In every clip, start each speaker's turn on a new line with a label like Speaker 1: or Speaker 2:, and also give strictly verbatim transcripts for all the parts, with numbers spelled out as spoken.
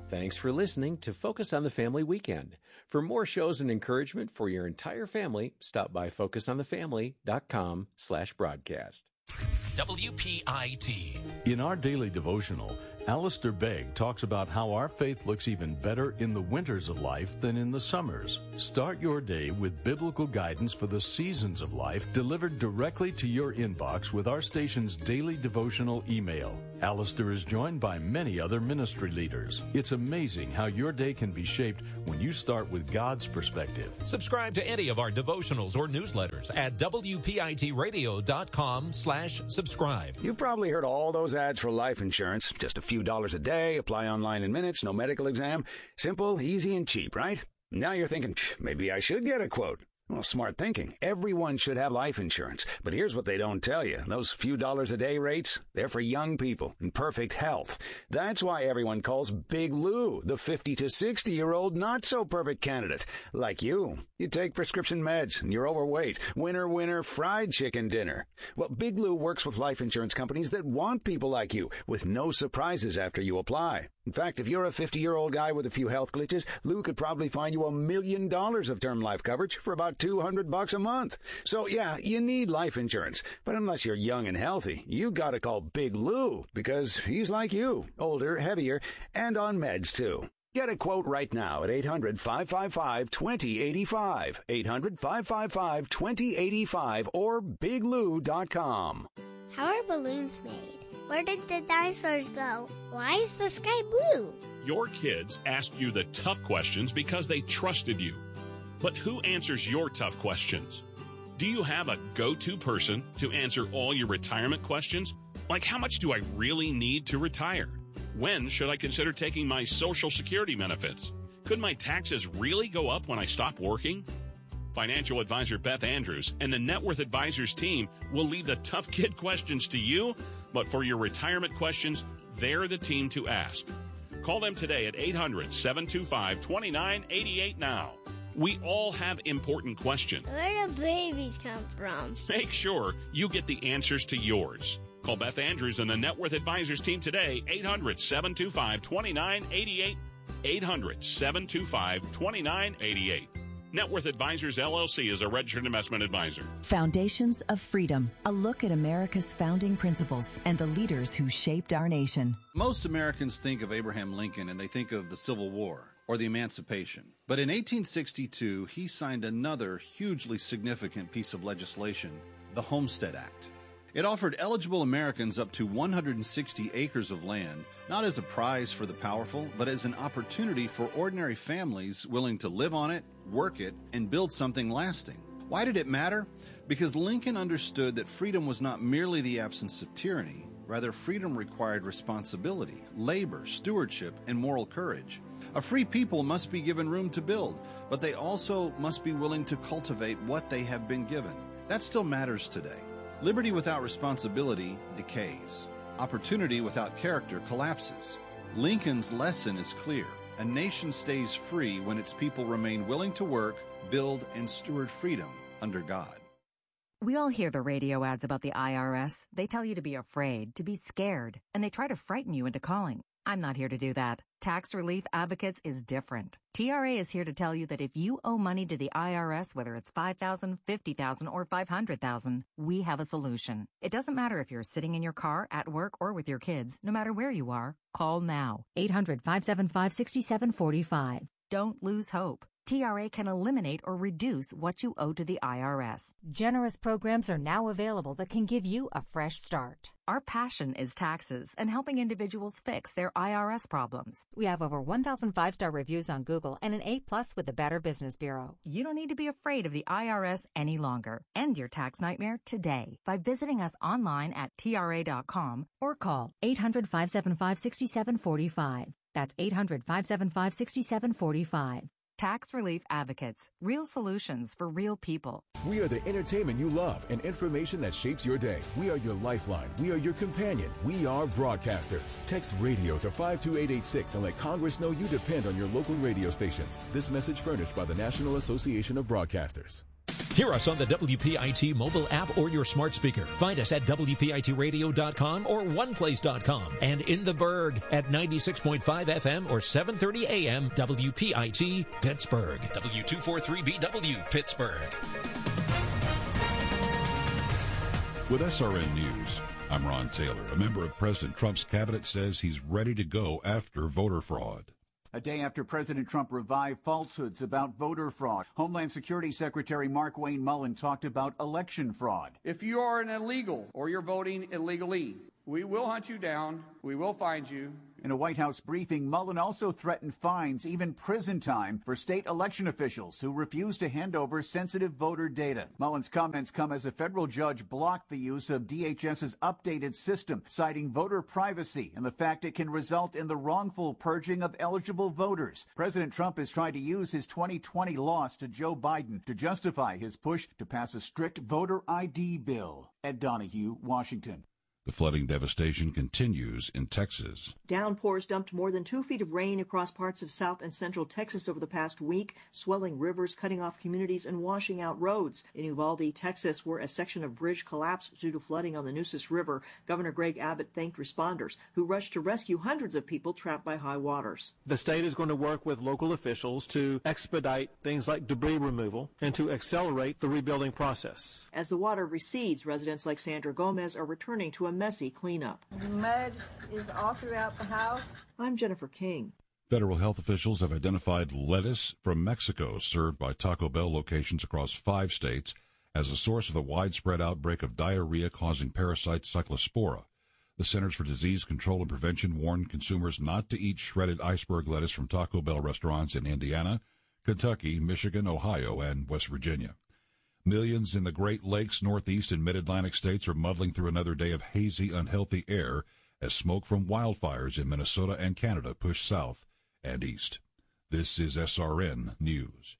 Speaker 1: Thanks for listening to Focus on the Family Weekend. For more shows and encouragement for your entire family, stop by focus on the family dot com slash broadcast.
Speaker 2: W P I T.
Speaker 3: In our daily devotional, Alistair Begg talks about how our faith looks even better in the winters of life than in the summers. Start your day with biblical guidance for the seasons of life delivered directly to your inbox with our station's daily devotional email. Alistair is joined by many other ministry leaders. It's amazing how your day can be shaped when you start with God's perspective.
Speaker 2: Subscribe to any of our devotionals or newsletters at W P I T radio dot com slash subscribe.
Speaker 4: You've probably heard all those ads for life insurance. Just a few dollars a day, apply online in minutes, no medical exam. Simple, easy, and cheap, right? Now you're thinking, maybe I should get a quote. Well, smart thinking. Everyone should have life insurance. But here's what they don't tell you. Those few dollars a day rates, they're for young people in perfect health. That's why everyone calls Big Lou the fifty to sixty-year-old not-so-perfect candidate. Like you. You take prescription meds and you're overweight. Winner, winner, fried chicken dinner. Well, Big Lou works with life insurance companies that want people like you, with no surprises after you apply. In fact, if you're a fifty-year-old guy with a few health glitches, Lou could probably find you a million dollars of term life coverage for about two hundred bucks a month. So, yeah, you need life insurance. But unless you're young and healthy, you gotta call Big Lou, because he's like you, older, heavier, and on meds, too. Get a quote right now at eight hundred, five five five, two zero eight five, eight hundred, five five five, two zero eight five, or big lou dot com.
Speaker 5: How are balloons made? Where did the dinosaurs go? Why is the sky blue?
Speaker 6: Your kids asked you the tough questions because they trusted you. But who answers your tough questions? Do you have a go-to person to answer all your retirement questions? Like, how much do I really need to retire? When should I consider taking my Social Security benefits? Could my taxes really go up when I stop working? Financial advisor Beth Andrews and the Net Worth Advisors team will leave the tough kid questions to you, but for your retirement questions, they're the team to ask. Call them today at eight hundred, seven two five, two nine eight eight now. We all have important questions.
Speaker 5: Where do babies come from?
Speaker 6: Make sure you get the answers to yours. Call Beth Andrews and the Net Worth Advisors team today, eight hundred, seven two five, two nine eight eight, eight hundred, seven two five, two nine eight eight. Net Worth Advisors, L L C is a registered investment advisor.
Speaker 7: Foundations of Freedom, a look at America's founding principles and the leaders who shaped our nation.
Speaker 8: Most Americans think of Abraham Lincoln and they think of the Civil War or the Emancipation. But in eighteen sixty-two, he signed another hugely significant piece of legislation, the Homestead Act. It offered eligible Americans up to one hundred sixty acres of land, not as a prize for the powerful, but as an opportunity for ordinary families willing to live on it, work it, and build something lasting. Why did it matter? Because Lincoln understood that freedom was not merely the absence of tyranny. Rather, freedom required responsibility, labor, stewardship, and moral courage. A free people must be given room to build, but they also must be willing to cultivate what they have been given. That still matters today. Liberty without responsibility decays. Opportunity without character collapses. Lincoln's lesson is clear. A nation stays free when its people remain willing to work, build, and steward freedom under God.
Speaker 9: We all hear the radio ads about the I R S. They tell you to be afraid, to be scared, and they try to frighten you into calling. I'm not here to do that. Tax Relief Advocates is different. T R A is here to tell you that if you owe money to the I R S, whether it's five thousand dollars, fifty thousand dollars, or five hundred thousand dollars, we have a solution. It doesn't matter if you're sitting in your car, at work, or with your kids. No matter where you are, call now. eight hundred, five seven five, six seven four five. Don't lose hope. T R A can eliminate or reduce what you owe to the I R S.
Speaker 10: Generous programs are now available that can give you a fresh start.
Speaker 9: Our passion is taxes and helping individuals fix their I R S problems.
Speaker 10: We have over one thousand five-star reviews on Google and an A plus with the Better Business Bureau.
Speaker 9: You don't need to be afraid of the I R S any longer. End your tax nightmare today by visiting us online at T R A dot com
Speaker 10: or call eight hundred, five seven five, six seven four five. That's eight hundred, five seven five, six seven four five.
Speaker 9: Tax Relief Advocates. Real solutions for real people.
Speaker 11: We are the entertainment you love and information that shapes your day. We are your lifeline. We are your companion. We are broadcasters. Text radio to five two eight eight six and let Congress know you depend on your local radio stations. This message furnished by the National Association of Broadcasters.
Speaker 2: Hear us on the W P I T mobile app or your smart speaker. Find us at W P I T radio dot com or one place dot com. And in the Berg at ninety-six point five F M or seven thirty A M W P I T Pittsburgh. W two forty-three B W Pittsburgh.
Speaker 12: With S R N News, I'm Ron Taylor. A member of President Trump's cabinet says he's ready to go after voter fraud.
Speaker 13: A day after President Trump revived falsehoods about voter fraud, Homeland Security Secretary Mark Wayne Mullen talked about election fraud.
Speaker 14: If you are an illegal or you're voting illegally, we will hunt you down. We will find you.
Speaker 13: In a White House briefing, Mullen also threatened fines, even prison time, for state election officials who refuse to hand over sensitive voter data. Mullen's comments come as a federal judge blocked the use of D H S's updated system, citing voter privacy and the fact it can result in the wrongful purging of eligible voters. President Trump is trying to use his twenty twenty loss to Joe Biden to justify his push to pass a strict voter I D bill. Ed Donahue, Washington.
Speaker 12: The flooding devastation continues in Texas.
Speaker 15: Downpours dumped more than two feet of rain across parts of south and central Texas over the past week, swelling rivers, cutting off communities, and washing out roads. In Uvalde, Texas, where a section of bridge collapsed due to flooding on the Nueces River, Governor Greg Abbott thanked responders who rushed to rescue hundreds of people trapped by high waters.
Speaker 16: The state is going to work with local officials to expedite things like debris removal and to accelerate the rebuilding process.
Speaker 15: As the water recedes, residents like Sandra Gomez are returning to a messy cleanup.
Speaker 17: The mud is all throughout the house.
Speaker 15: I'm Jennifer King.
Speaker 12: Federal health officials have identified lettuce from Mexico served by Taco Bell locations across five states as a source of the widespread outbreak of diarrhea causing parasite Cyclospora. The Centers for Disease Control and Prevention warned consumers not to eat shredded iceberg lettuce from Taco Bell restaurants in Indiana, Kentucky, Michigan, Ohio, and West Virginia. Millions in the Great Lakes, Northeast, and Mid-Atlantic states are muddling through another day of hazy, unhealthy air as smoke from wildfires in Minnesota and Canada push south and east. This is S R N News.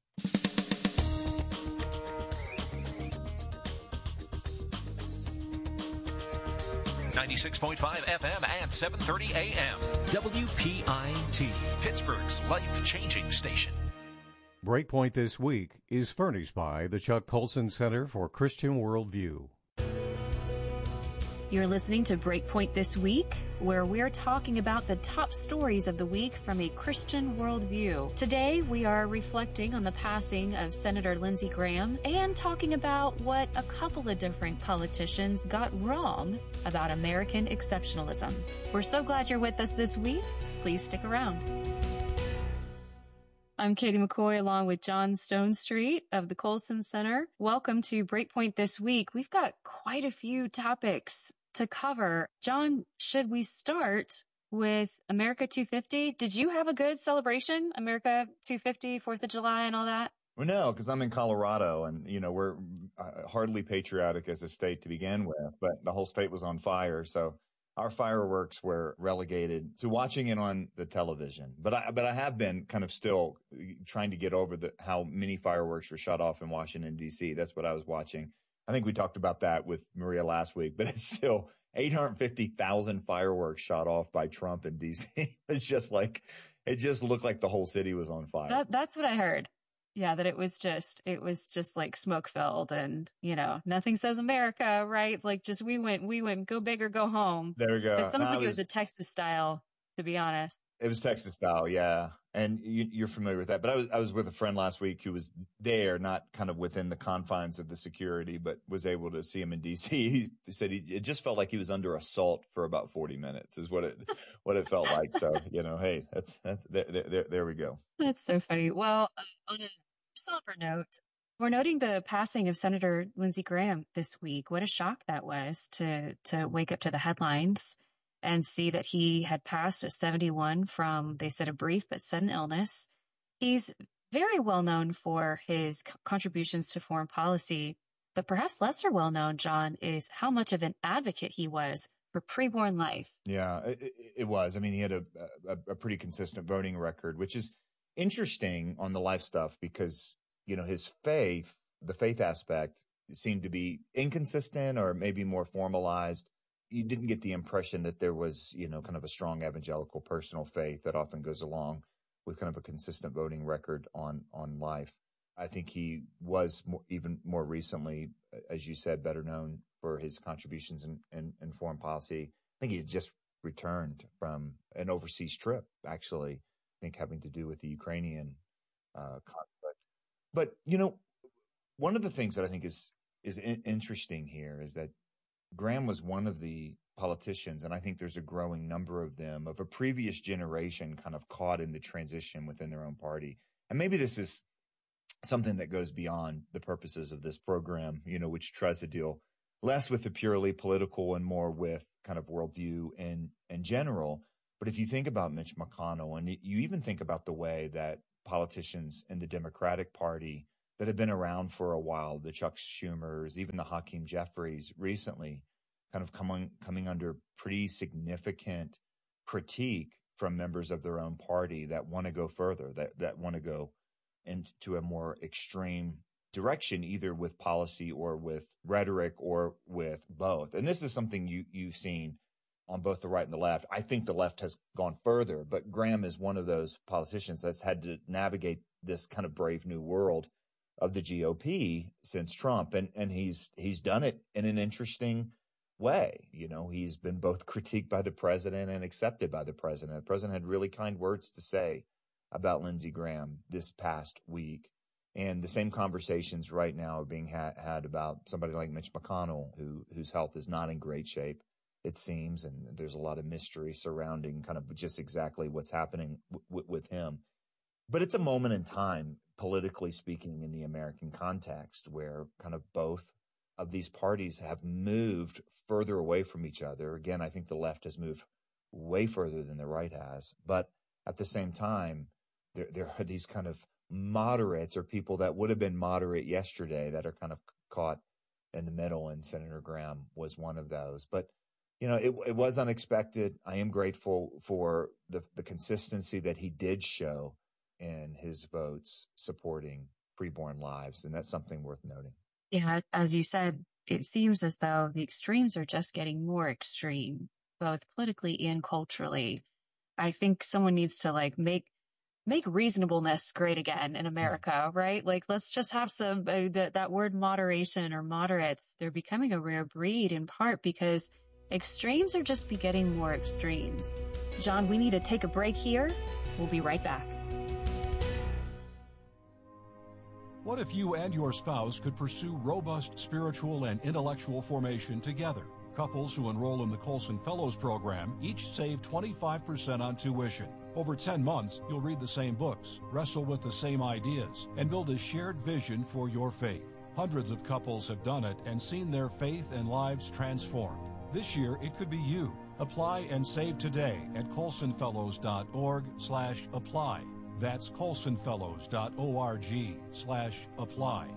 Speaker 2: ninety-six point five F M at seven thirty A M W P I T, Pittsburgh's life-changing station.
Speaker 18: Breakpoint this week is furnished by the Chuck Colson Center for Christian Worldview.
Speaker 19: You're listening to Breakpoint This Week, where we're talking about the top stories of the week from a Christian worldview. Today, we are reflecting on the passing of Senator Lindsey Graham and talking about what a couple of different politicians got wrong about American exceptionalism. We're so glad you're with us this week. Please stick around. I'm Katie McCoy along with John Stonestreet of the Colson Center. Welcome to Breakpoint This Week. We've got quite a few topics to cover. John, should we start with America two fifty? Did you have a good celebration? America two fifty, fourth of July and all that?
Speaker 20: Well, no, because I'm in Colorado and, you know, we're uh, hardly patriotic as a state to begin with, but the whole state was on fire. So our fireworks were relegated to watching it on the television. But I, but I have been kind of still trying to get over the, how many fireworks were shut off in Washington, D C. That's what I was watching. I think we talked about that with Maria last week, but it's still eight hundred fifty thousand fireworks shot off by Trump in D C. It's just like, it just looked like the whole city was on fire.
Speaker 19: That, that's what I heard. Yeah, that it was just, it was just like smoke filled and, you know, nothing says America, right? Like just, we went, we went, go big or go home.
Speaker 20: There we go.
Speaker 19: It sounds
Speaker 20: no,
Speaker 19: like
Speaker 20: it was,
Speaker 19: it was a Texas style, to be honest.
Speaker 20: It was Texas style, yeah. And you, you're familiar with that. But I was, I was with a friend last week who was there, not kind of within the confines of the security, but was able to see him in D C. He said he, it just felt like he was under assault for about forty minutes is what it, what it felt like. So, you know, hey, that's, that's, there, there, there we go.
Speaker 19: That's so funny. Well, uh, on a somber note, we're noting the passing of Senator Lindsey Graham this week. What a shock that was to, to wake up to the headlines and see that he had passed at seventy-one from, they said, a brief but sudden illness. He's very well known for his c- contributions to foreign policy, but perhaps lesser well known, John, is how much of an advocate he was for preborn life.
Speaker 20: Yeah, it, it was. I mean, he had a, a, a pretty consistent voting record, which is interesting on the life stuff because, you know, his faith, the faith aspect seemed to be inconsistent or maybe more formalized. You didn't get the impression that there was, you know, kind of a strong evangelical personal faith that often goes along with kind of a consistent voting record on, on life. I think he was more, even more recently, as you said, better known for his contributions in, in, in foreign policy. I think he had just returned from an overseas trip, actually, I think having to do with the Ukrainian uh, conflict. But, you know, one of the things that I think is is in- interesting here is that Graham was one of the politicians, and I think there's a growing number of them, of a previous generation kind of caught in the transition within their own party. And maybe this is something that goes beyond the purposes of this program, you know, which tries to deal less with the purely political and more with kind of worldview in, in general. But if you think about Mitch McConnell, and you even think about the way that politicians in the Democratic Party that have been around for a while, the Chuck Schumers, even the Hakeem Jeffries recently, kind of coming coming under pretty significant critique from members of their own party that want to go further, that, that want to go into a more extreme direction, either with policy or with rhetoric or with both. And this is something you, you've seen on both the right and the left. I think the left has gone further, but Graham is one of those politicians that's had to navigate this kind of brave new world of the G O P since Trump. And, and he's, he's done it in an interesting way. You know, he's been both critiqued by the president and accepted by the president. The president had really kind words to say about Lindsey Graham this past week. And the same conversations right now are being ha- had about somebody like Mitch McConnell, who whose health is not in great shape, it seems. And there's a lot of mystery surrounding kind of just exactly what's happening w- with him. But it's a moment in time, politically speaking, in the American context, where kind of both of these parties have moved further away from each other. Again, I think the left has moved way further than the right has. But at the same time, there, there are these kind of moderates, or people that would have been moderate yesterday, that are kind of caught in the middle. And Senator Graham was one of those. But, you know, it, it was unexpected. I am grateful for the, the consistency that he did show in his votes supporting preborn lives. And that's something worth noting.
Speaker 19: Yeah, as you said, it seems as though the extremes are just getting more extreme, both politically and culturally. I think someone needs to like make make reasonableness great again in America, right? Like, let's just have some, uh, that, that word moderation or moderates, they're becoming a rare breed in part because extremes are just be getting more extremes. John, we need to take a break here. We'll be right back.
Speaker 21: What if you and your spouse could pursue robust spiritual and intellectual formation together? Couples who enroll in the Colson Fellows program each save twenty-five percent on tuition. Over ten months, you'll read the same books, wrestle with the same ideas, and build a shared vision for your faith. Hundreds of couples have done it and seen their faith and lives transformed. This year, it could be you. Apply and save today at colsonfellows.org slash apply. That's colsonfellows.org slash apply.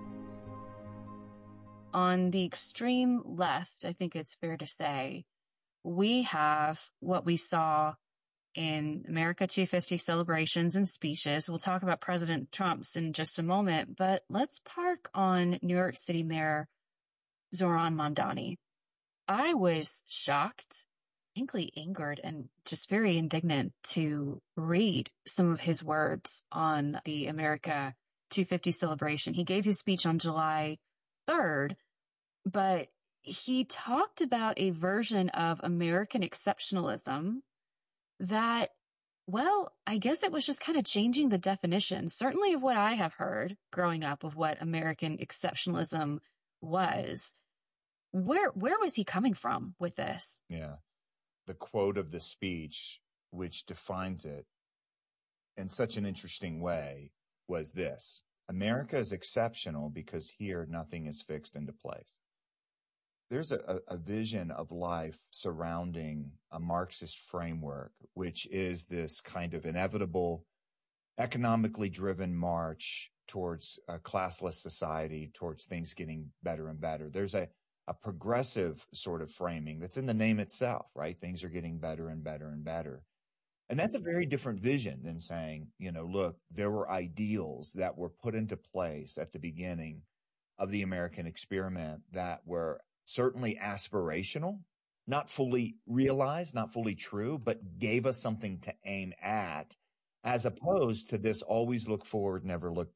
Speaker 19: On the extreme left, I think it's fair to say, we have what we saw in America two fifty celebrations and speeches. We'll talk about President Trump's in just a moment, but let's park on New York City Mayor Zohran Mamdani. I was shocked, frankly angered, and just very indignant to read some of his words on the America two fifty celebration. He gave his speech on July third, but he talked about a version of American exceptionalism that, well, I guess it was just kind of changing the definition, certainly of what I have heard growing up of what American exceptionalism was. Where where was he coming from with this?
Speaker 20: Yeah. The quote of the speech, which defines it in such an interesting way, was this: America is exceptional because here nothing is fixed into place. There's a, a vision of life surrounding a Marxist framework, which is this kind of inevitable, economically driven march towards a classless society, towards things getting better and better. There's a, a progressive sort of framing that's in the name itself, right? Things are getting better and better and better. And that's a very different vision than saying, you know, look, there were ideals that were put into place at the beginning of the American experiment that were certainly aspirational, not fully realized, not fully true, but gave us something to aim at, as opposed to this always look forward, never look back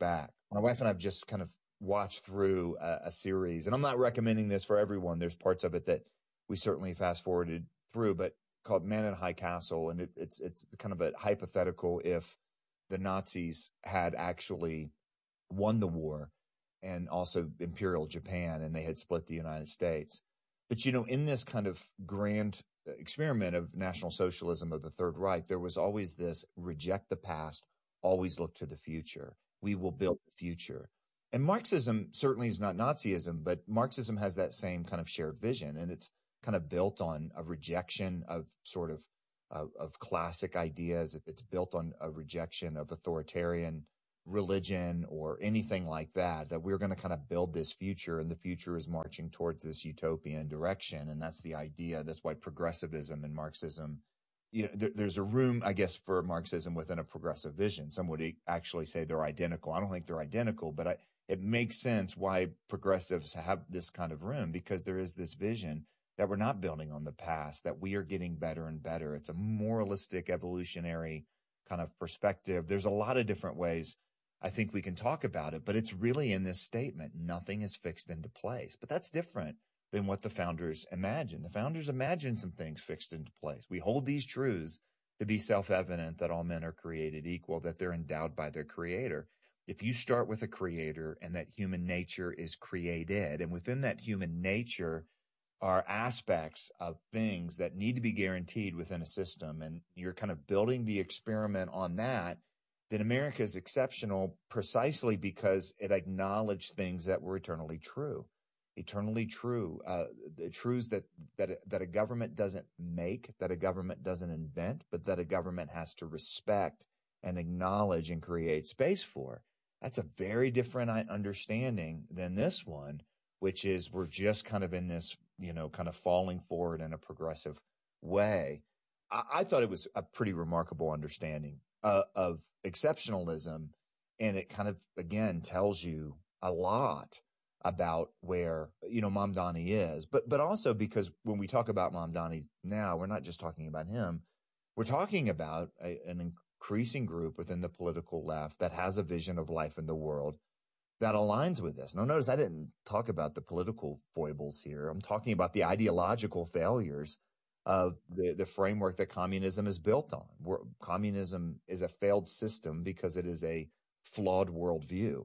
Speaker 20: My wife and I have just kind of watched through a, a series, and I'm not recommending this for everyone. There's parts of it that we certainly fast forwarded through, but called Man in High Castle. And it, it's, it's kind of a hypothetical if the Nazis had actually won the war and also Imperial Japan, and they had split the United States. But, you know, in this kind of grand experiment of National Socialism of the Third Reich, there was always this reject the past, always look to the future. We will build the future. And Marxism certainly is not Nazism, but Marxism has that same kind of shared vision, and it's kind of built on a rejection of sort of of, of classic ideas. It's built on a rejection of authoritarian religion or anything like that, that we're going to kind of build this future, and the future is marching towards this utopian direction. And that's the idea. That's why progressivism and Marxism, you know, there, there's a room, I guess, for Marxism within a progressive vision. Some would actually say they're identical. I don't think they're identical, but I, it makes sense why progressives have this kind of room, because there is this vision that we're not building on the past, that we are getting better and better. It's a moralistic, evolutionary kind of perspective. There's a lot of different ways I think we can talk about it, but it's really in this statement, nothing is fixed into place. But that's different than what the founders imagined. The founders imagined some things fixed into place. We hold these truths to be self-evident, that all men are created equal, that they're endowed by their creator. If you start with a creator and that human nature is created, and within that human nature are aspects of things that need to be guaranteed within a system, and you're kind of building the experiment on that, then America is exceptional precisely because it acknowledged things that were eternally true. Eternally true, uh, the truths that, that, that a government doesn't make, that a government doesn't invent, but that a government has to respect and acknowledge and create space for. That's a very different understanding than this one, which is we're just kind of in this, you know, kind of falling forward in a progressive way. I, I thought it was a pretty remarkable understanding uh, of exceptionalism. And it kind of, again, tells you a lot about where, you know, Mamdani is. But, but also because when we talk about Mamdani now, we're not just talking about him. We're talking about a, an increasing group within the political left that has a vision of life in the world that aligns with this. Now, notice I didn't talk about the political foibles here. I'm talking about the ideological failures of the, the framework that communism is built on. Where communism is a failed system because it is a flawed worldview.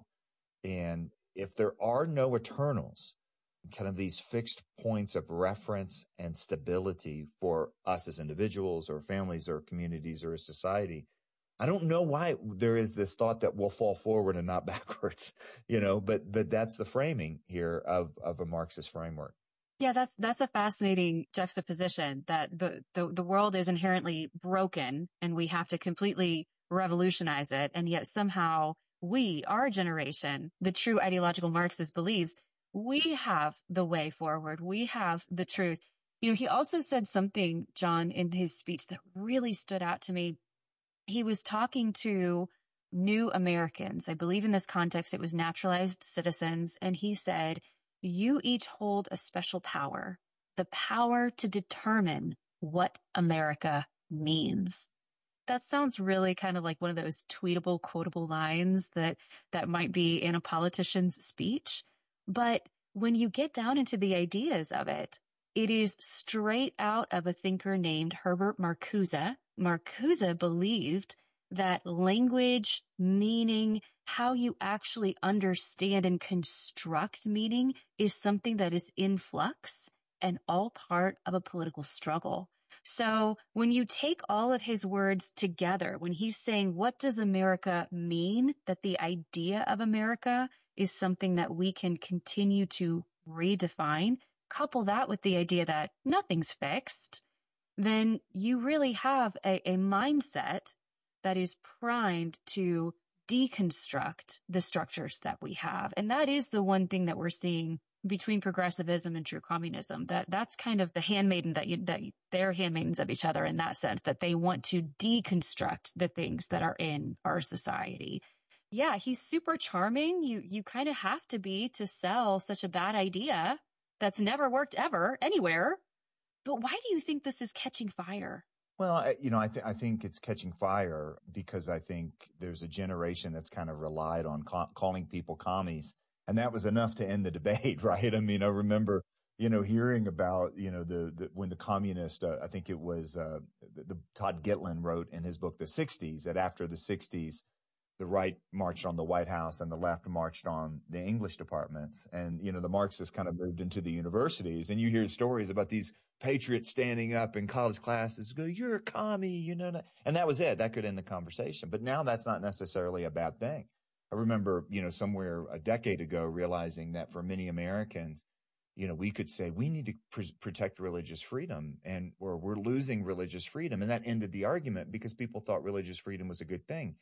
Speaker 20: And if there are no eternals, kind of these fixed points of reference and stability for us as individuals or families or communities or a society, I don't know why there is this thought that we'll fall forward and not backwards, you know, but, but that's the framing here of, of a Marxist framework.
Speaker 19: Yeah, that's, that's a fascinating juxtaposition, that the, the, the world is inherently broken and we have to completely revolutionize it. And yet somehow we, our generation, the true ideological Marxist believes we have the way forward. We have the truth. You know, he also said something, John, in his speech that really stood out to me. He was talking to new Americans. I believe in this context, it was naturalized citizens. And he said, you each hold a special power, the power to determine what America means. That sounds really kind of like one of those tweetable, quotable lines that, that might be in a politician's speech. But when you get down into the ideas of it, it is straight out of a thinker named Herbert Marcuse. Marcuse believed that language, meaning, how you actually understand and construct meaning is something that is in flux and all part of a political struggle. So when you take all of his words together, when he's saying, what does America mean? That the idea of America is something that we can continue to redefine. Couple that with the idea that nothing's fixed, then you really have a, a mindset that is primed to deconstruct the structures that we have. And that is the one thing that we're seeing between progressivism and true communism. That that's kind of the handmaiden that you, that they're handmaidens of each other in that sense, that they want to deconstruct the things that are in our society. Yeah, he's super charming. You, you kind of have to be to sell such a bad idea that's never worked ever anywhere. But why do you think this is catching fire?
Speaker 20: Well, I, you know, I, th- I think it's catching fire because I think there's a generation that's kind of relied on ca- calling people commies. And that was enough to end the debate, right? I mean, I remember, you know, hearing about, you know, the, the when the communist, uh, I think it was uh, the, the Todd Gitlin wrote in his book, The sixties, that after the sixties, the right marched on the White House and the left marched on the English departments. And, you know, the Marxists kind of moved into the universities. And you hear stories about these patriots standing up in college classes, go, you're a commie, you know. And that was it. That could end the conversation. But now that's not necessarily a bad thing. I remember, you know, somewhere a decade ago realizing that for many Americans, you know, we could say we need to pr- protect religious freedom and or we're losing religious freedom. And that ended the argument because people thought religious freedom was a good thing.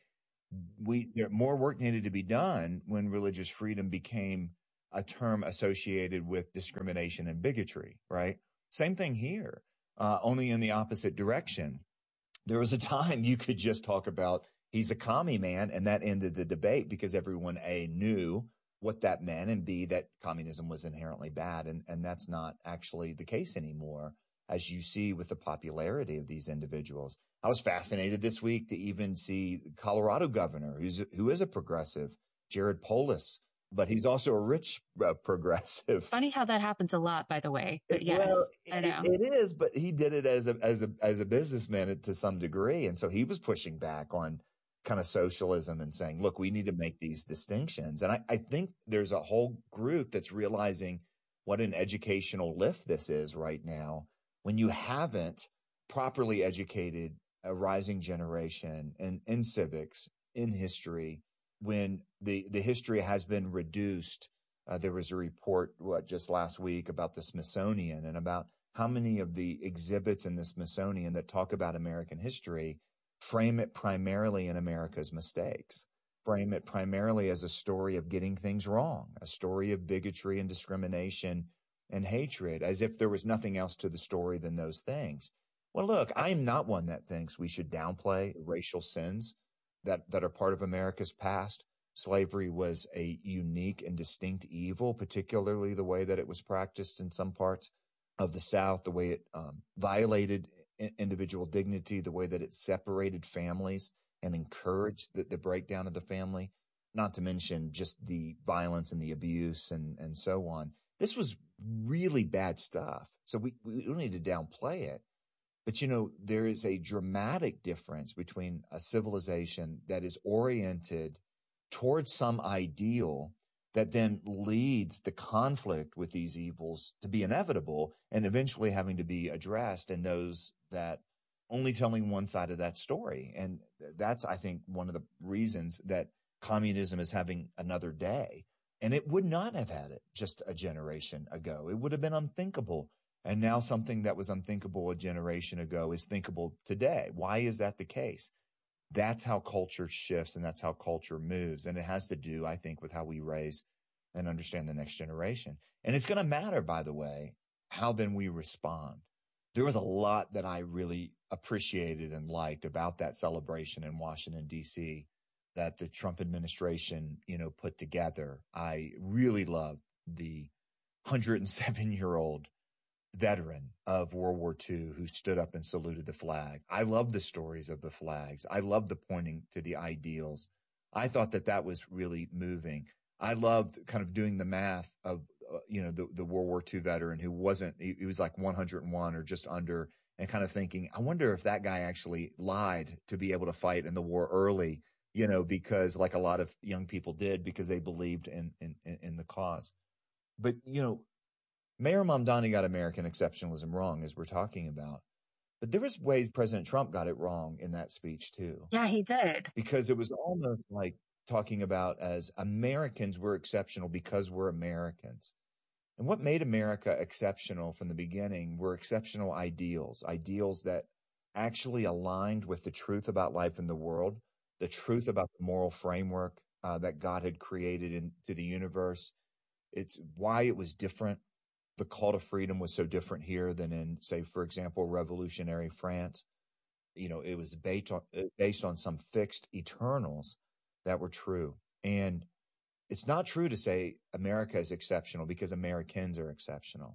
Speaker 20: We there more work needed to be done when religious freedom became a term associated with discrimination and bigotry, right? Same thing here, uh, only in the opposite direction. There was a time you could just talk about he's a commie man, and that ended the debate because everyone, A, knew what that meant, and B, that communism was inherently bad. And, and that's not actually the case anymore, as you see with the popularity of these individuals. I was fascinated this week to even see Colorado governor, who's who is a progressive, Jared Polis, but he's also a rich uh, progressive.
Speaker 19: Funny how that happens a lot, by the way. But yes,
Speaker 20: well,
Speaker 19: I know.
Speaker 20: It, it is, but he did it as a as a as a businessman to some degree, and so he was pushing back on kind of socialism and saying, "Look, we need to make these distinctions." And I, I think there's a whole group that's realizing what an educational lift this is right now. When you haven't properly educated a rising generation in, in civics, in history, when the, the history has been reduced. Uh, there was a report, what, just last week about the Smithsonian and about how many of the exhibits in the Smithsonian that talk about American history frame it primarily in America's mistakes, frame it primarily as a story of getting things wrong, a story of bigotry and discrimination and hatred, as if there was nothing else to the story than those things. Well, look, I am not one that thinks we should downplay racial sins that, that are part of America's past. Slavery was a unique and distinct evil, particularly the way that it was practiced in some parts of the South, the way it um, violated individual dignity, the way that it separated families and encouraged the, the breakdown of the family, not to mention just the violence and the abuse and, and so on. This was really bad stuff. So we, we don't need to downplay it. But, you know, there is a dramatic difference between a civilization that is oriented towards some ideal that then leads the conflict with these evils to be inevitable and eventually having to be addressed, and those that only telling one side of that story. And that's, I think, one of the reasons that communism is having another day. And it would not have had it just a generation ago. It would have been unthinkable. And now something that was unthinkable a generation ago is thinkable today. Why is that the case? That's how culture shifts and that's how culture moves. And it has to do, I think, with how we raise and understand the next generation. And it's going to matter, by the way, how then we respond. There was a lot that I really appreciated and liked about that celebration in Washington, D C that the Trump administration, you know, put together. I really loved the one hundred seven year old veteran of World War Two who stood up and saluted the flag. I love the stories of the flags. I love the pointing to the ideals. I thought that that was really moving. I loved kind of doing the math of, uh, you know, the, the World War Two veteran who wasn't, he, he was like one hundred one or just under, and kind of thinking, I wonder if that guy actually lied to be able to fight in the war early, you know, because like a lot of young people did, because they believed in, in, in the cause. But, you know, Mayor Mamdani got American exceptionalism wrong, as we're talking about. But there was ways President Trump got it wrong in that speech, too.
Speaker 19: Yeah, he did.
Speaker 20: Because it was almost like talking about as Americans, we're exceptional because we're Americans. And what made America exceptional from the beginning were exceptional ideals, ideals that actually aligned with the truth about life in the world, the truth about the moral framework uh, that God had created into the universe. It's why it was different. The call to freedom was so different here than in, say, for example, revolutionary France. You know, it was based on, based on some fixed eternals that were true. And it's not true to say America is exceptional because Americans are exceptional.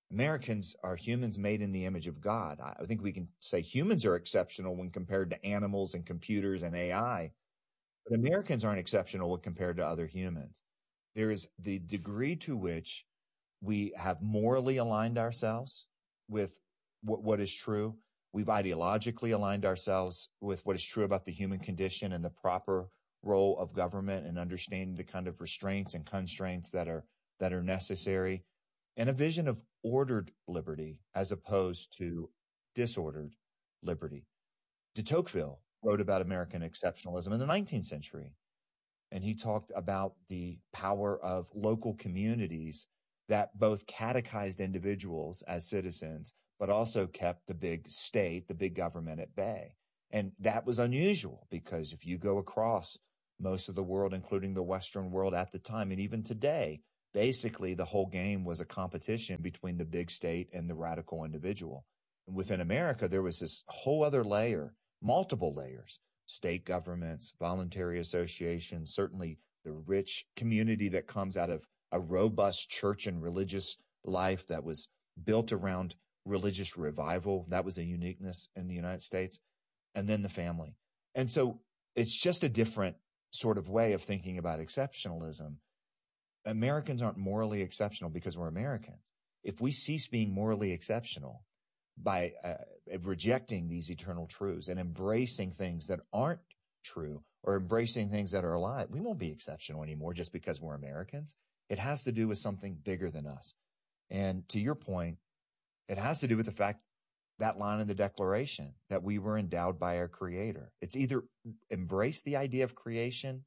Speaker 1: Americans are humans made in the image of God. I think we can say humans are exceptional when compared to animals and computers and A I, but Americans aren't exceptional when compared to other humans. There is the degree to which we have morally aligned ourselves with what, what is true. We've ideologically aligned ourselves with what is true about the human condition and the proper role of government and understanding the kind of restraints and constraints that are that are necessary, and a vision of ordered liberty as opposed to disordered liberty. De Tocqueville wrote about American exceptionalism in the nineteenth century, and he talked about the power of local communities that both catechized individuals as citizens, but also kept the big state, the big government at bay. And that was unusual because if you go across most of the world, including the Western world at the time, and even today, basically the whole game was a competition between the big state and the radical individual. And within America, there was this whole other layer, multiple layers, state governments, voluntary associations, certainly the rich community that comes out of a robust church and religious life that was built around religious revival. That was a uniqueness in the United States. And then the family. And so it's just a different sort of way of thinking about exceptionalism. Americans aren't morally exceptional because we're Americans. If we cease being morally exceptional by uh, rejecting these eternal truths and embracing things that aren't true or embracing things that are a lie, we won't be exceptional anymore just because we're Americans. It has to do with something bigger than us. And to your point, it has to do with the fact that line in the Declaration that we were endowed by our Creator. It's either embrace the idea of creation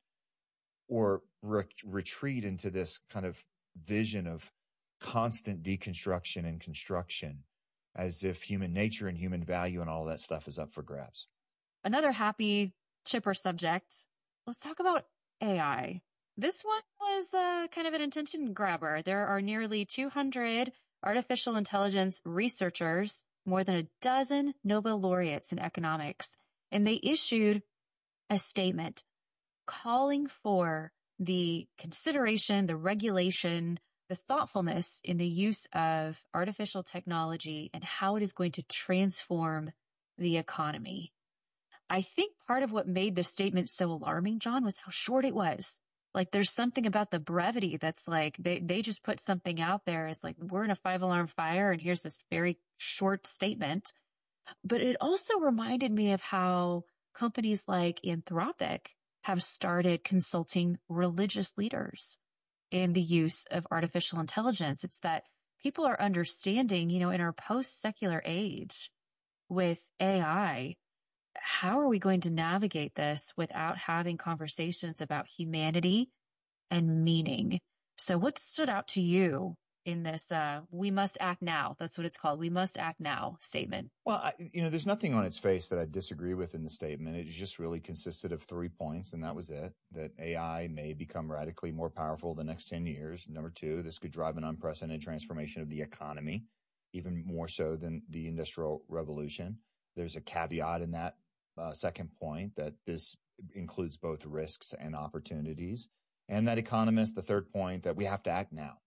Speaker 1: or re- retreat into this kind of vision of constant deconstruction and construction, as if human nature and human value and all that stuff is up for grabs.
Speaker 19: Another happy, chipper subject. Let's talk about A I. This one was uh, kind of an attention grabber. There are nearly two hundred artificial intelligence researchers, more than a dozen Nobel laureates in economics, and they issued a statement calling for the consideration, the regulation, the thoughtfulness in the use of artificial technology and how it is going to transform the economy. I think part of what made this statement so alarming, John, was how short it was. Like, there's something about the brevity that's like, they, they just put something out there. It's like, we're in a five alarm fire and here's this very short statement. But it also reminded me of how companies like Anthropic have started consulting religious leaders in the use of artificial intelligence. It's that people are understanding, you know, in our post-secular age with A I, how are we going to navigate this without having conversations about humanity and meaning? So what stood out to you in this, uh, we must act now? That's what it's called. We must act now statement.
Speaker 1: Well, I, you know, there's nothing on its face that I disagree with in the statement. It just really consisted of three points, and that was it, that A I may become radically more powerful the next ten years. Number two, this could drive an unprecedented transformation of the economy, even more so than the Industrial Revolution. There's a caveat in that Uh, second point that this includes both risks and opportunities, and that economists, the third point, that we have to act now.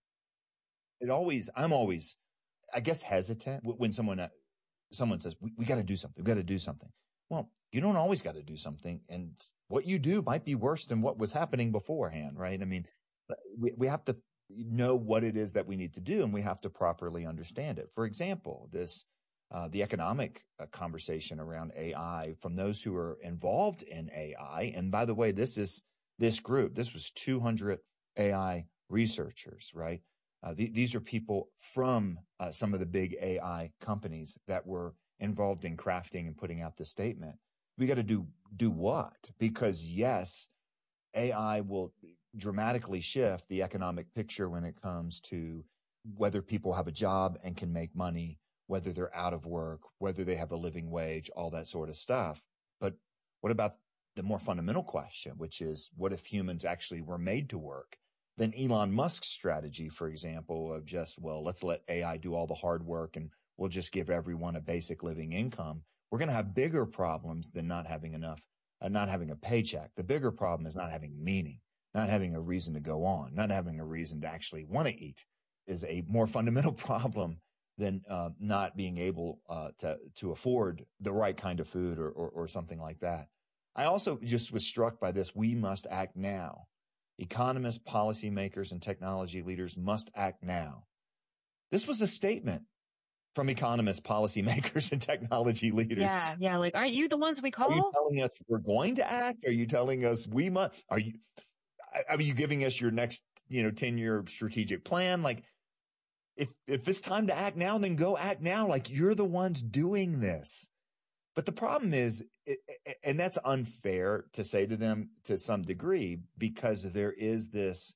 Speaker 1: It always, I'm always, I guess, hesitant when someone, uh, someone says, we, we got to do something, we got to do something. Well, you don't always got to do something. And what you do might be worse than what was happening beforehand, right? I mean, we, we have to know what it is that we need to do, and we have to properly understand it. For example, this Uh, the economic uh, conversation around A I from those who are involved in A I. And by the way, this is this group, this was two hundred A I researchers, right? Uh, th- these are people from uh, some of the big A I companies that were involved in crafting and putting out this statement. We got to do, do what? Because yes, A I will dramatically shift the economic picture when it comes to whether people have a job and can make money, whether they're out of work, whether they have a living wage, all that sort of stuff. But what about the more fundamental question, which is, what if humans actually were made to work? Then Elon Musk's strategy, for example, of just, well, let's let A I do all the hard work and we'll just give everyone a basic living income. We're going to have bigger problems than not having enough, uh, not having a paycheck. The bigger problem is not having meaning, not having a reason to go on, not having a reason to actually want to eat is a more fundamental problem than uh, not being able uh, to to afford the right kind of food or, or or something like that. I also just was struck by this. We must act now. Economists, policymakers, and technology leaders must act now. This was a statement from economists, policymakers, and technology leaders.
Speaker 19: Yeah, yeah. Like, aren't you the ones we call?
Speaker 1: Are you telling us we're going to act? Are you telling us we must? Are you? Are you giving us your next, you know, ten-year strategic plan? Like, if if it's time to act now, then go act now. Like, you're the ones doing this. But the problem is, and that's unfair to say to them to some degree, because there is this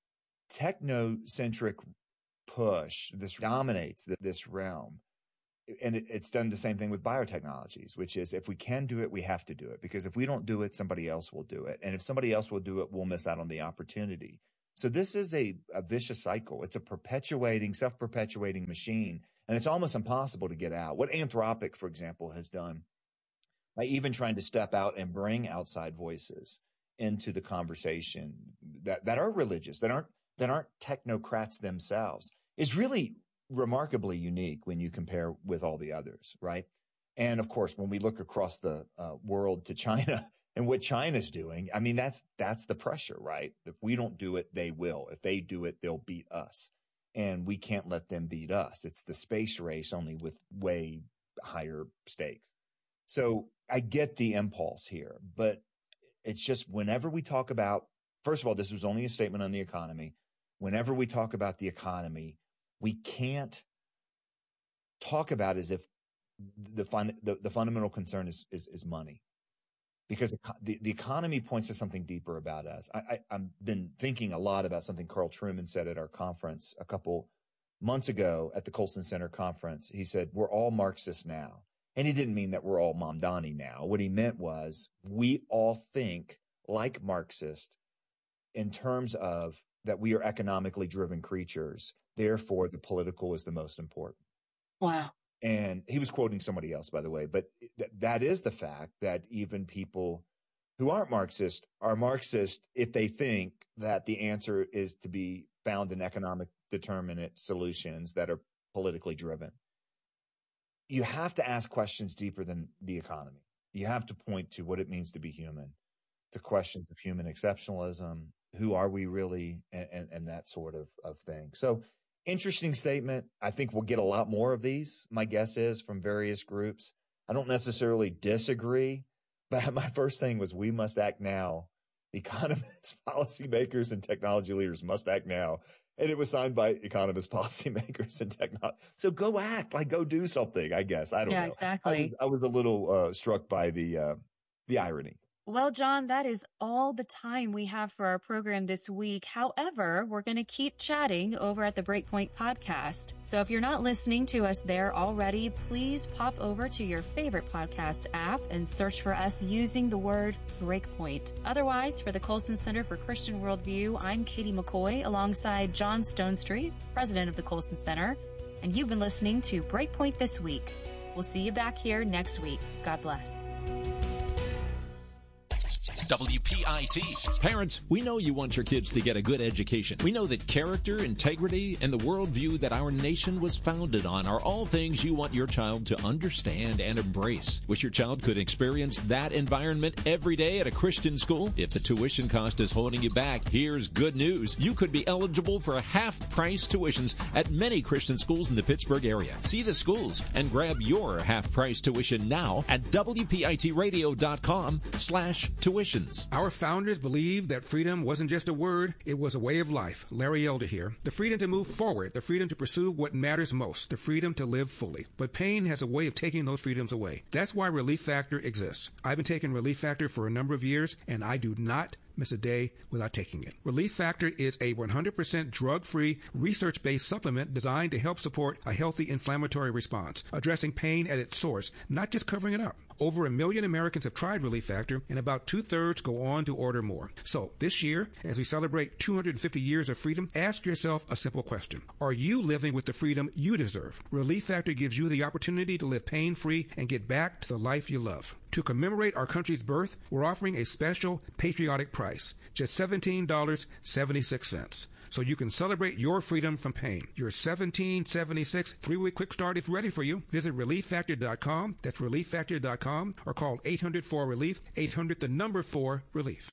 Speaker 1: technocentric push. This dominates this realm. And it's done the same thing with biotechnologies, which is if we can do it, we have to do it. Because if we don't do it, somebody else will do it. And if somebody else will do it, we'll miss out on the opportunity. So this is a, a vicious cycle. It's a perpetuating, self-perpetuating machine. And it's almost impossible to get out. What Anthropic, for example, has done by even trying to step out and bring outside voices into the conversation that, that are religious, that aren't, that aren't technocrats themselves, is really remarkably unique when you compare with all the others, right? And of course, when we look across the uh, world to China and what China's doing, I mean, that's, that's the pressure, right? If we don't do it, they will. If they do it, they'll beat us. And we can't let them beat us. It's the space race, only with way higher stakes. So I get the impulse here, but it's just whenever we talk about, first of all, this was only a statement on the economy. Whenever we talk about the economy, we can't talk about it as if the fun, the, the fundamental concern is, is, is money, because the, the economy points to something deeper about us. I, I, I've been thinking a lot about something Carl Trueman said at our conference a couple months ago at the Colson Center conference. He said, we're all Marxists now. And he didn't mean that we're all Mamdani now. What he meant was we all think like Marxists in terms of that we are economically driven creatures. Therefore, the political is the most important.
Speaker 19: Wow.
Speaker 1: And he was quoting somebody else, by the way, but th- that is the fact that even people who aren't Marxist are Marxist if they think that the answer is to be found in economic determinate solutions that are politically driven. You have to ask questions deeper than the economy. You have to point to what it means to be human, to questions of human exceptionalism. Who are we really? And, and, and that sort of, of thing. So interesting statement. I think we'll get a lot more of these, my guess is, from various groups. I don't necessarily disagree, but my first thing was we must act now. Economists, policymakers, and technology leaders must act now. And it was signed by economists, policymakers, and technology. So go act, like go do something, I guess. I don't
Speaker 19: yeah,
Speaker 1: know.
Speaker 19: Exactly.
Speaker 1: I was, I was a little uh, struck by the uh, the irony.
Speaker 19: Well, John, that is all the time we have for our program this week. However, we're going to keep chatting over at the Breakpoint podcast. So if you're not listening to us there already, please pop over to your favorite podcast app and search for us using the word Breakpoint. Otherwise, for the Colson Center for Christian Worldview, I'm Katie McCoy alongside John Stonestreet, president of the Colson Center. And you've been listening to Breakpoint This Week. We'll see you back here next week. God bless.
Speaker 2: W P I T. Parents, we know you want your kids to get a good education. We know that character, integrity, and the worldview that our nation was founded on are all things you want your child to understand and embrace. Wish your child could experience that environment every day at a Christian school? If the tuition cost is holding you back, here's good news. You could be eligible for half-price tuitions at many Christian schools in the Pittsburgh area. See the schools and grab your half-price tuition now at W P I T radio dot com slash tuition.
Speaker 3: Our founders believed that freedom wasn't just a word, it was a way of life. Larry Elder here. The freedom to move forward, the freedom to pursue what matters most, the freedom to live fully. But pain has a way of taking those freedoms away. That's why Relief Factor exists. I've been taking Relief Factor for a number of years, and I do not miss a day without taking it. Relief Factor is a one hundred percent drug-free, research-based supplement designed to help support a healthy inflammatory response, addressing pain at its source, not just covering it up. Over a million Americans have tried Relief Factor, and about two-thirds go on to order more. So this year, as we celebrate two hundred fifty years of freedom, ask yourself a simple question. Are you living with the freedom you deserve? Relief Factor gives you the opportunity to live pain-free and get back to the life you love. To commemorate our country's birth, we're offering a special patriotic prize. price, just seventeen dollars and seventy-six cents. So you can celebrate your freedom from pain. Your seventeen seventy-six three-week quick start is ready for you. Visit relief factor dot com. That's relief factor dot com, or call eight hundred four relief, eight hundred the number four relief.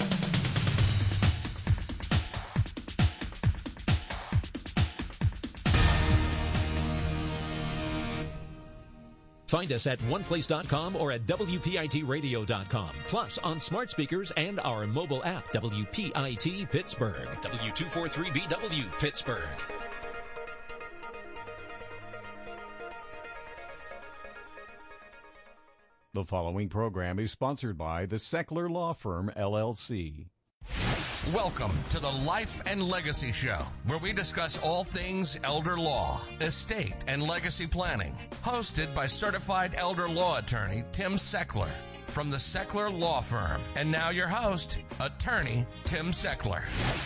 Speaker 2: Find us at one place dot com or at W P I T radio dot com. Plus on smart speakers and our mobile app, W P I T Pittsburgh. W two forty-three B W Pittsburgh.
Speaker 18: The following program is sponsored by the Seckler Law Firm, L L C.
Speaker 4: Welcome to the Life and Legacy Show, where we discuss all things elder law, estate, and legacy planning. Hosted by certified elder law attorney Tim Seckler from the Seckler Law Firm. And now your host, attorney Tim Seckler.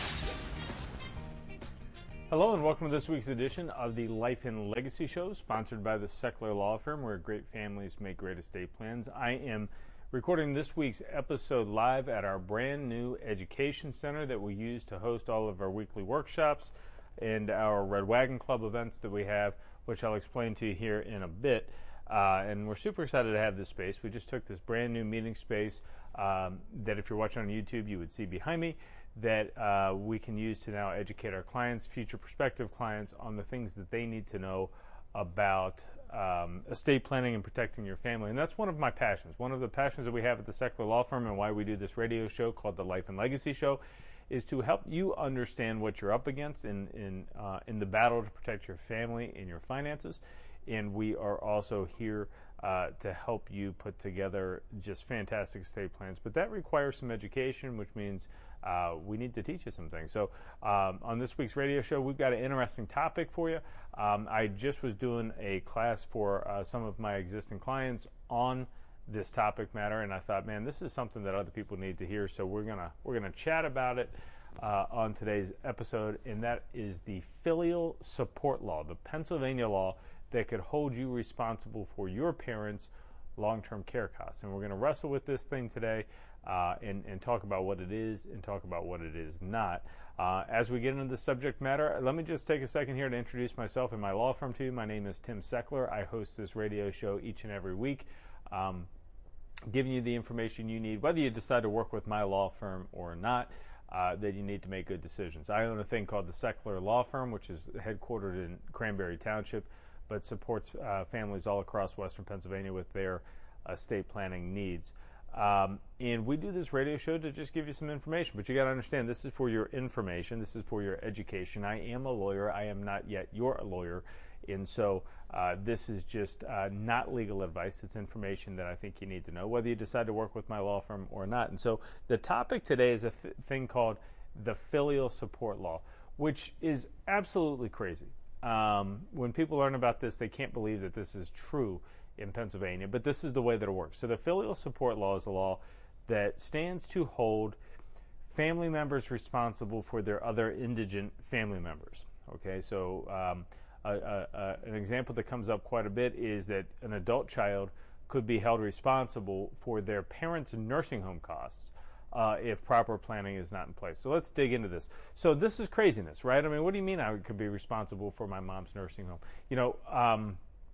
Speaker 22: Hello and welcome to this week's edition of the Life and Legacy Show, sponsored by the Seckler Law Firm, where great families make great estate plans. I am recording this week's episode live at our brand new education center that we use to host all of our weekly workshops and our Red Wagon Club events that we have, which I'll explain to you here in a bit. Uh, and we're super excited to have this space. We just took this brand new meeting space um, that if you're watching on YouTube, you would see behind me, that uh, we can use to now educate our clients, future prospective clients, on the things that they need to know about um, estate planning and protecting your family. And that's one of my passions. One of the passions that we have at the Seckler Law Firm, and why we do this radio show called the Life and Legacy Show, is to help you understand what you're up against in in uh, in the battle to protect your family and your finances. And we are also here uh, to help you put together just fantastic estate plans. But that requires some education, which means uh, we need to teach you some things. So um, on this week's radio show, we've got an interesting topic for you. Um, I just was doing a class for uh, some of my existing clients on this topic matter, and I thought, man, this is something that other people need to hear. So we're gonna we're gonna chat about it uh, on today's episode, and that is the filial support law, the Pennsylvania law that could hold you responsible for your parents' long-term care costs. And we're going to wrestle with this thing today uh, and, and talk about what it is and talk about what it is not. Uh, as we get into the subject matter, let me just take a second here to introduce myself and my law firm to you. My name is Tim Seckler. I host this radio show each and every week, um, giving you the information you need, whether you decide to work with my law firm or not. Uh, that you need to make good decisions. I own a thing called the Seckler Law Firm, which is headquartered in Cranberry Township, but supports uh, families all across Western Pennsylvania with their estate planning needs. Um, and we do this radio show to just give you some information, but you got to understand, this is for your information, this is for your education. I am a lawyer, I am not yet your lawyer, and so uh, this is just uh, not legal advice. It's information that I think you need to know, whether you decide to work with my law firm or not. And so the topic today is a th- thing called the filial support law, which is absolutely crazy. Um, when people learn about this, they can't believe that this is true in Pennsylvania, but this is the way that it works. So the filial support law is a law that stands to hold family members responsible for their other indigent family members. Okay, so um, a, a, a, an example that comes up quite a bit is that an adult child could be held responsible for their parents' nursing home costs Uh, if proper planning is not in place. So let's dig into this. So this is craziness, right? I mean, what do you mean I could be responsible for my mom's nursing home? You know, um,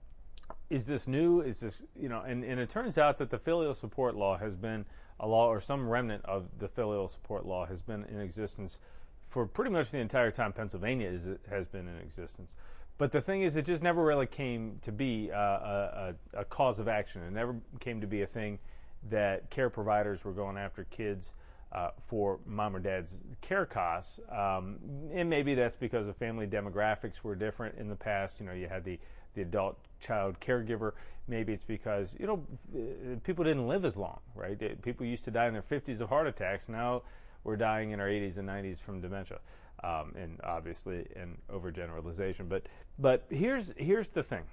Speaker 22: is this new? Is this, you know, and, and it turns out that the filial support law has been a law, or some remnant of the filial support law has been in existence for pretty much the entire time Pennsylvania is, has been in existence. But the thing is, it just never really came to be uh, a, a, a cause of action. It never came to be a thing that care providers were going after kids uh, for mom or dad's care costs. Um, and maybe that's because the family demographics were different in the past. You know, you had the, the adult child caregiver. Maybe it's because, you know, people didn't live as long, right? People used to die in their fifties of heart attacks. Now we're dying in our eighties and nineties from dementia. Um, and obviously an overgeneralization. But, but here's, here's the thing.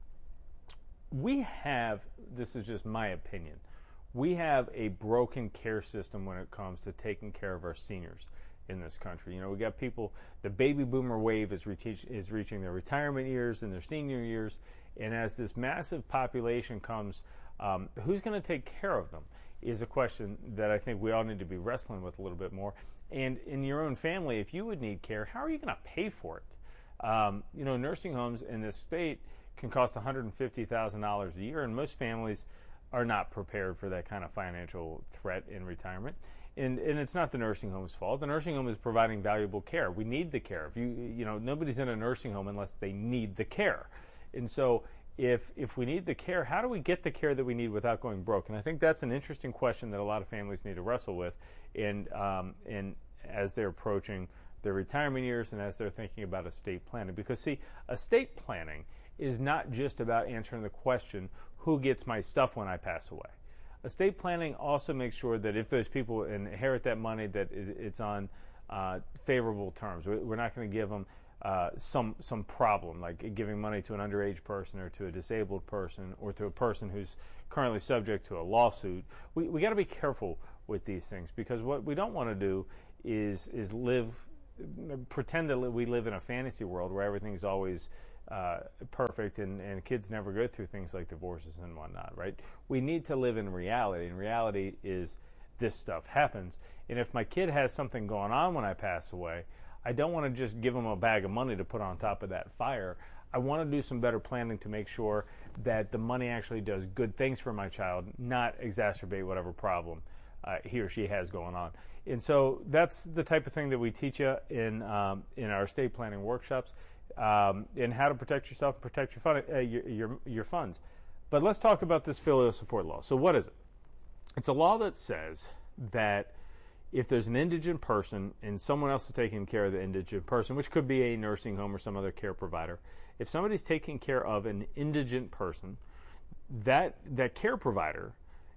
Speaker 22: We have, this is just my opinion, we have a broken care system when it comes to taking care of our seniors in this country. You know, we got people, the baby boomer wave is, reach, is reaching their retirement years and their senior years, and as this massive population comes, um, who's going to take care of them? is a question that I think we all need to be wrestling with a little bit more. And in your own family, if you would need care, how are you going to pay for it? Um, you know, nursing homes in this state can cost one hundred fifty thousand dollars a year, and most families are not prepared for that kind of financial threat in retirement. And, and it's not the nursing home's fault. The nursing home is providing valuable care. We need the care. If you, you know, nobody's in a nursing home unless they need the care. And so if if we need the care, how do we get the care that we need without going broke? And I think that's an interesting question that a lot of families need to wrestle with in, um, in as they're approaching their retirement years and as they're thinking about estate planning. Because, see, estate planning is not just about answering the question, who gets my stuff when I pass away? Estate planning also makes sure that if those people inherit that money, that it's on uh, favorable terms. We're not going to give them uh, some some problem, like giving money to an underage person or to a disabled person or to a person who's currently subject to a lawsuit. We we got to be careful with these things, because what we don't want to do is is live, pretend that we live in a fantasy world where everything's always Uh, perfect and, and kids never go through things like divorces and whatnot, right? We need to live in reality, and reality is this stuff happens. And if my kid has something going on when I pass away, I don't want to just give them a bag of money to put on top of that fire. I want to do some better planning to make sure that the money actually does good things for my child, not exacerbate whatever problem uh, he or she has going on. And so that's the type of thing that we teach you in, um, in our estate planning workshops. Um, and how to protect yourself and protect your, fun, uh, your, your, your funds. But let's talk about this filial support law. So what is it? It's a law that says that if there's an indigent person and someone else is taking care of the indigent person, which could be a nursing home or some other care provider, if somebody's taking care of an indigent person, that, that care provider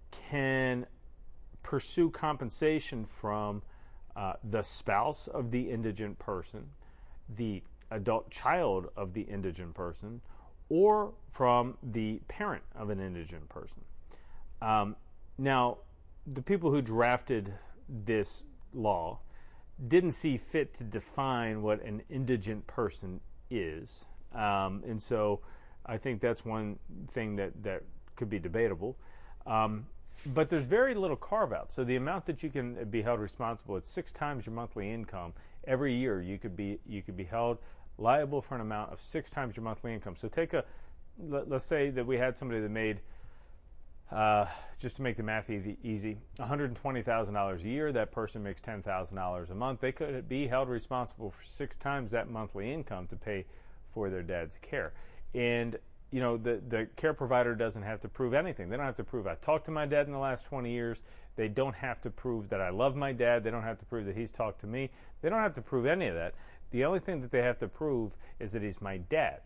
Speaker 22: can pursue compensation from uh, the spouse of the indigent person, the adult child of the indigent person, or from the parent of an indigent person. Um, now, the people who drafted this law didn't see fit to define what an indigent person is. Um, and so I think that's one thing that, that could be debatable. Um, but there's very little carve-out. So the amount that you can be held responsible, it's six times your monthly income. Every year you could be you could be held liable for an amount of six times your monthly income. So take a, let, let's say that we had somebody that made, uh, just to make the math easy, easy one hundred twenty thousand dollars a year. That person makes ten thousand dollars a month. They could be held responsible for six times that monthly income to pay for their dad's care. And, you know, the, the care provider doesn't have to prove anything. They don't have to prove I talked to my dad in the last twenty years. They don't have to prove that I love my dad. They don't have to prove that he's talked to me. They don't have to prove any of that. The only thing that they have to prove is that he's my dad.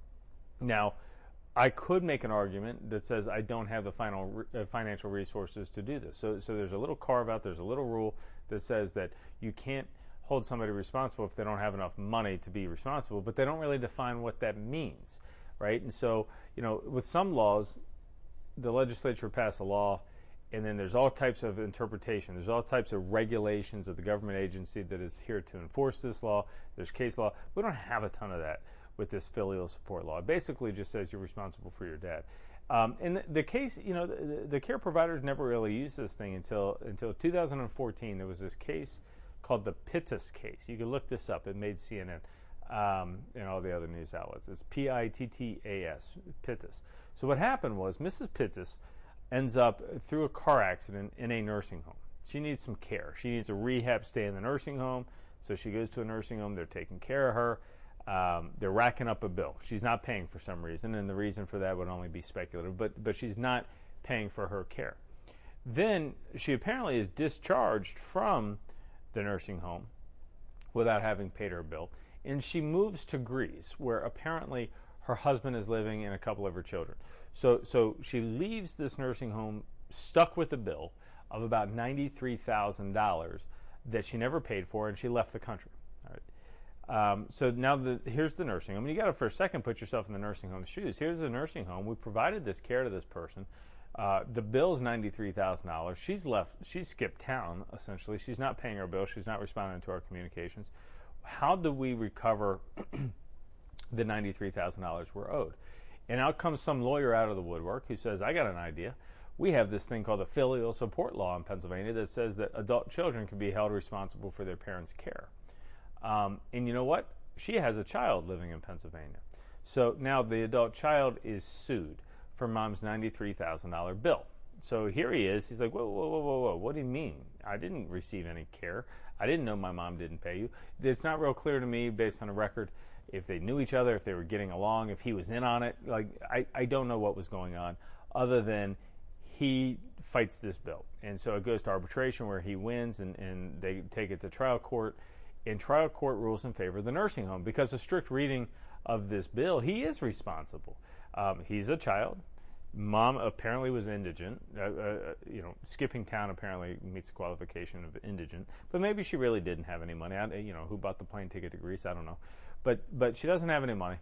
Speaker 22: Now, I could make an argument that says I don't have the final uh, financial resources to do this. So, so there's a little carve-out, there's a little rule that says that you can't hold somebody responsible if they don't have enough money to be responsible, but they don't really define what that means, right? And so, you know, with some laws, the legislature passed a law, and then there's all types of interpretation. There's all types of regulations of the government agency that is here to enforce this law. There's case law. We don't have a ton of that with this filial support law. It basically just says you're responsible for your dad. Um, and the, the case, you know, the, the care providers never really used this thing until until two thousand fourteen. There was this case called the Pittas case. You can look this up. It made C N N um, and all the other news outlets. It's P I T T A S, Pittas. So what happened was Missus Pittas ends up through a car accident in a nursing home. She needs some care. She needs a rehab stay in the nursing home. So she goes to a nursing home. They're taking care of her. Um, they're racking up a bill. She's not paying for some reason, and the reason for that would only be speculative, but, but she's not paying for her care. Then she apparently is discharged from the nursing home without having paid her bill, and she moves to Greece, where apparently her husband is living and a couple of her children. So, so she leaves this nursing home stuck with a bill of about ninety-three thousand dollars that she never paid for, and she left the country. All right. Um, so now the, here's the nursing home. And you got to, for a second, put yourself in the nursing home's shoes. Here's the nursing home. We provided this care to this person. Uh, the bill's ninety-three thousand dollars. She's left. She's skipped town, essentially. She's not paying her bill. She's not responding to our communications. How do we recover the ninety-three thousand dollars we're owed? And out comes some lawyer out of the woodwork who says, I got an idea. we have this thing called the filial support law in Pennsylvania that says that adult children can be held responsible for their parents' care. Um, and you know what? She has a child living in Pennsylvania. So now the adult child is sued for mom's ninety-three thousand dollars bill. So here he is. He's like, whoa, whoa, whoa, whoa, whoa. What do you mean? I didn't receive any care. I didn't know my mom didn't pay you. It's not real clear to me based on a record if they knew each other, if they were getting along, if he was in on it. Like, I, I don't know what was going on other than he fights this bill. And so it goes to arbitration where he wins, and, and they take it to trial court. And trial court rules in favor of the nursing home because a strict reading of this bill, he is responsible. Um, he's a child. Mom apparently was indigent. Uh, uh, you know, skipping town apparently meets the qualification of indigent. But maybe she really didn't have any money. I, you know, who bought the plane ticket to Greece? I don't know. But but she doesn't have any money.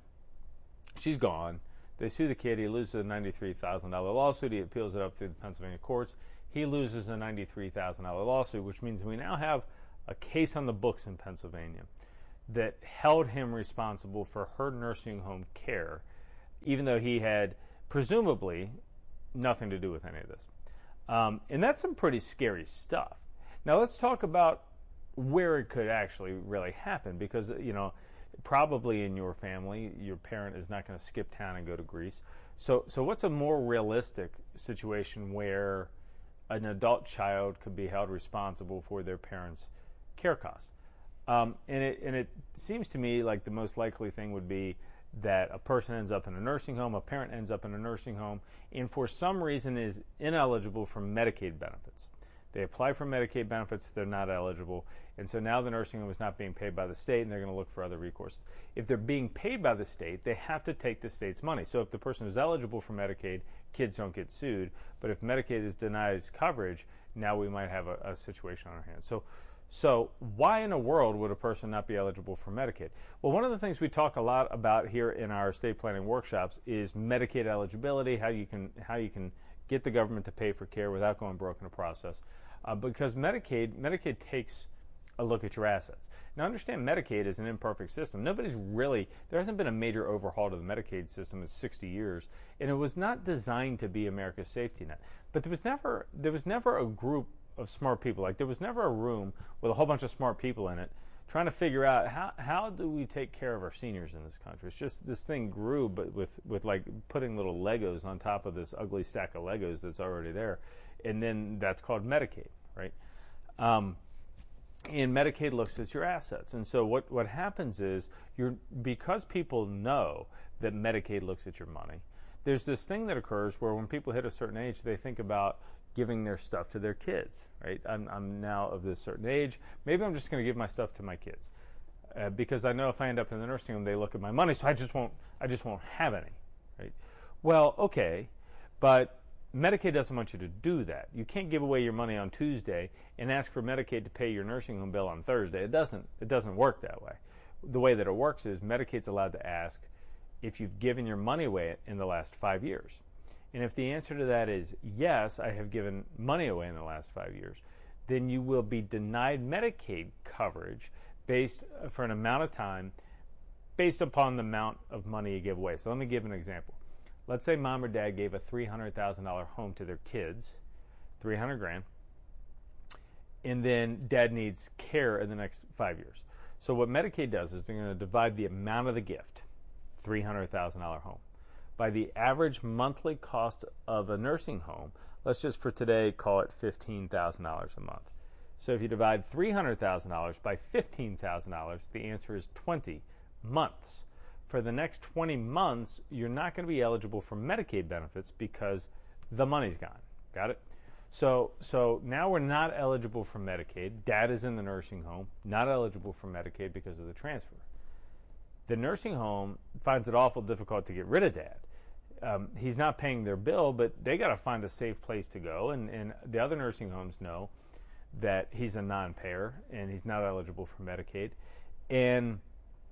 Speaker 22: She's gone. They sue the kid. He loses a ninety-three thousand dollars lawsuit. He appeals it up through the Pennsylvania courts. He loses a ninety-three thousand dollars lawsuit, which means we now have a case on the books in Pennsylvania that held him responsible for her nursing home care, even though he had presumably nothing to do with any of this. Um, and that's some pretty scary stuff. Now let's talk about where it could actually really happen, because, you know, probably in your family, your parent is not going to skip town and go to Greece. So, so what's a more realistic situation where an adult child could be held responsible for their parents' care costs? Um, and it and it seems to me like the most likely thing would be that a person ends up in a nursing home, a parent ends up in a nursing home, and for some reason is ineligible for Medicaid benefits. They apply for Medicaid benefits, they're not eligible, and so now the nursing home is not being paid by the state, and they're going to look for other recourses. If they're being paid by the state, they have to take the state's money. So if the person is eligible for Medicaid, kids don't get sued, but if Medicaid is denies coverage, now we might have a, a situation on our hands. So So why in the world would a person not be eligible for Medicaid? Well, one of the things we talk a lot about here in our estate planning workshops is Medicaid eligibility, how you can how you can get the government to pay for care without going broke in the process. Uh, because Medicaid Medicaid takes a look at your assets. Now, understand Medicaid is an imperfect system. Nobody's really, there hasn't been a major overhaul to the Medicaid system in sixty years, and it was not designed to be America's safety net. But there was never there was never a group of smart people. Like, there was never a room with a whole bunch of smart people in it trying to figure out how how do we take care of our seniors in this country. It's just this thing grew, but with with like putting little Legos on top of this ugly stack of Legos that's already there, and then that's called Medicaid, right? Um, and Medicaid looks at your assets, and so what what happens is you're because people know that Medicaid looks at your money. There's this thing that occurs where when people hit a certain age, they think about giving their stuff to their kids, right? I'm, I'm now of this certain age. Maybe I'm just going to give my stuff to my kids uh, because I know if I end up in the nursing home, they look at my money, so I just won't. I just won't have any, right? Well, okay, but Medicaid doesn't want you to do that. You can't give away your money on Tuesday and ask for Medicaid to pay your nursing home bill on Thursday. It doesn't. It doesn't work that way. The way that it works is Medicaid's allowed to ask if you've given your money away in the last five years. And if the answer to that is yes, I have given money away in the last five years, then you will be denied Medicaid coverage based for an amount of time based upon the amount of money you give away. So let me give an example. Let's say mom or dad gave a three hundred thousand dollars home to their kids, three hundred grand, and then dad needs care in the next five years. So what Medicaid does is they're going to divide the amount of the gift, three hundred thousand dollars home, by the average monthly cost of a nursing home. Let's just for today call it fifteen thousand dollars a month. So if you divide three hundred thousand dollars by fifteen thousand dollars, the answer is twenty months. For the next twenty months, you're not going to be eligible for Medicaid benefits because the money's gone. Got it? So, so now we're not eligible for Medicaid. Dad is in the nursing home, not eligible for Medicaid because of the transfer. The nursing home finds it awful difficult to get rid of dad. Um, he's not paying their bill, but they got to find a safe place to go. And, and the other nursing homes know that he's a non-payer and he's not eligible for Medicaid. And,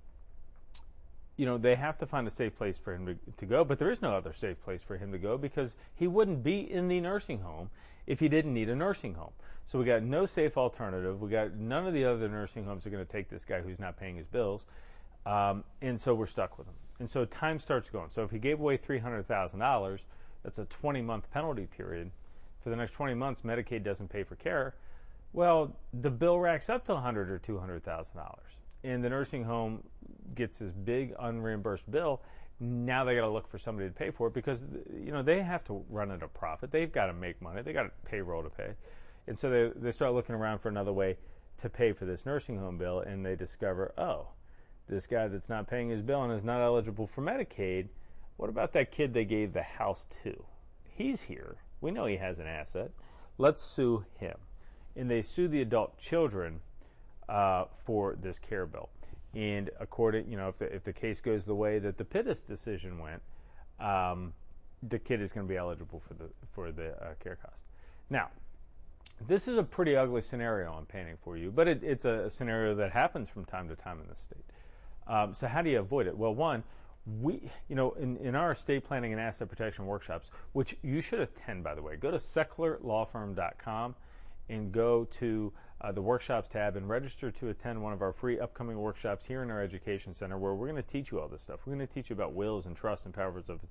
Speaker 22: you know, they have to find a safe place for him to, to go, but there is no other safe place for him to go because he wouldn't be in the nursing home if he didn't need a nursing home. So we got no safe alternative. We got none of the other nursing homes are going to take this guy who's not paying his bills. Um, and so we're stuck with him. And so time starts going. So if he gave away three hundred thousand dollars, that's a twenty-month penalty period. for the next twenty months, Medicaid doesn't pay for care, well, the bill racks up to one hundred thousand dollars or two hundred thousand dollars. And the nursing home gets this big unreimbursed bill. Now they got to look for somebody to pay for it because, you know, they have to run at a profit. They've got to make money. They got a payroll to pay. And so they, they start looking around for another way to pay for this nursing home bill, and they discover, oh, this guy that's not paying his bill and is not eligible for Medicaid, what about that kid they gave the house to? He's here. We know he has an asset. Let's sue him. And they sue the adult children uh, for this care bill. And according, you know, if the, if the case goes the way that the Pittis decision went, um, the kid is going to be eligible for the for the uh, care cost. Now, this is a pretty ugly scenario I'm painting for you, but it, it's a, a scenario that happens from time to time in this state. Um, so how do you avoid it? Well, one, we, you know, in, in our estate planning and asset protection workshops, which you should attend, by the way, go to seckler law firm dot com and go to uh, the workshops tab and register to attend one of our free upcoming workshops here in our education center, where we're going to teach you all this stuff. We're going to teach you about wills and trusts and powers of